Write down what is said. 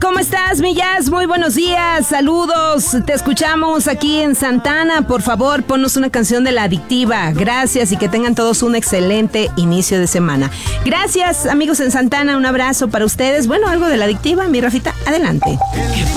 ¿Cómo estás, mi Jazz? Muy buenos días, saludos. Te escuchamos aquí en Santana. Por favor, ponnos una canción de La Adictiva. Gracias y que tengan todos un excelente inicio de semana. Gracias, amigos en Santana. Un abrazo para ustedes. Bueno, algo de La Adictiva, mi Rafita, adelante.